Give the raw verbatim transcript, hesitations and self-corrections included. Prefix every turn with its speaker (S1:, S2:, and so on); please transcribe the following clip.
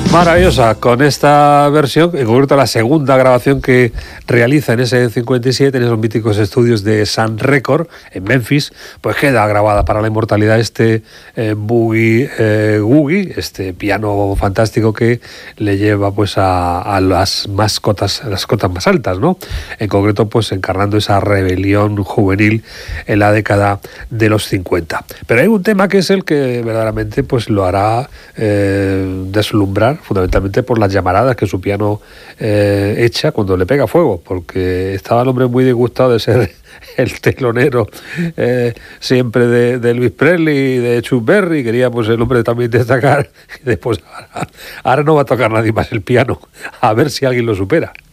S1: Maravillosa, con esta versión, en concreto la segunda grabación que realiza en ese cincuenta y siete, en esos míticos estudios de Sun Record, en Memphis, pues queda grabada para la inmortalidad este eh, Boogie eh, Woogie, este piano fantástico que le lleva pues a, a las mascotas, las cotas más altas, ¿no? En concreto, pues encarnando esa rebelión juvenil en la década de los cincuenta. Pero hay un tema que es el que verdaderamente pues lo hará eh, deslumbrar, fundamentalmente por las llamaradas que su piano eh, echa cuando le pega fuego, porque estaba el hombre muy disgustado de ser el telonero eh, siempre de, de Elvis Presley y de Chuck Berry. Quería pues el hombre también destacar, y después ahora, ahora no va a tocar nadie más el piano, a ver si alguien lo supera.